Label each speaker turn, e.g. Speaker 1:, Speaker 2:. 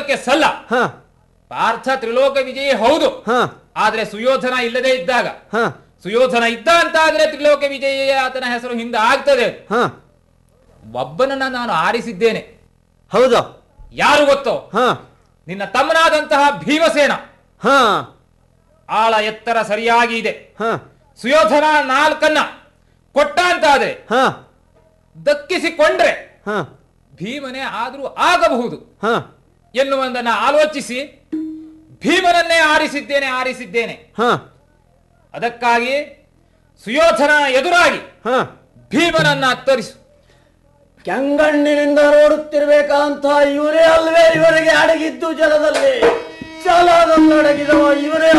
Speaker 1: ಹೇಳುವುದಕ್ಕೆ ಸಲ್ಲ. ಪಾರ್ಥ ತ್ರಿಲೋಕ ವಿಜಯಿ ಹೌದು, ಆದ್ರೆ ಸುಯೋಧನ ಇಲ್ಲದೆ ಇದ್ದಾಗ, ಸುಯೋಧನ ಇದ್ದ ಅಂತ ಆದ್ರೆ ತ್ರಿಲೋಕ ವಿಜಯ ಆತನ ಹೆಸರು ಹಿಂದೆ ಆಗ್ತದೆ. ಒಬ್ಬನನ್ನ ನಾನು ಆರಿಸಿದ್ದೇನೆ.
Speaker 2: ಹೌದು,
Speaker 1: ಯಾರು ಗೊತ್ತೋ? ನಿನ್ನ ತಮ್ಮನಾದಂತಹ ಭೀಮಸೇನ. ಆಳ ಎತ್ತರ ಸರಿಯಾಗಿ ಇದೆ. ಸುಯೋಧನ 4 ಕೊಟ್ಟ ಅಂತಾದ್ರೆ, ದಕ್ಕಿಸಿಕೊಂಡ್ರೆ ಭೀಮನೇ ಆದ್ರೂ ಆಗಬಹುದು ಎನ್ನುವುದನ್ನ ಆಲೋಚಿಸಿ ಭೀಮನನ್ನೇ ಆರಿಸಿದ್ದೇನೆ. ಅದಕ್ಕಾಗಿ ಸುಯೋಧನ ಎದುರಾಗಿ ಭೀಮನನ್ನ ತೋರಿಸು.
Speaker 3: ಕೆಂಗಣ್ಣಿನಿಂದ ನೋಡುತ್ತಿರ್ಬೇಕಂತ ಇವರೇ ಅಲ್ವೇ ಇವರಿಗೆ ಅಡಗಿದ್ದು ಜಲದಲ್ಲಿ ಅಡಗಿದವ ಇವರೇ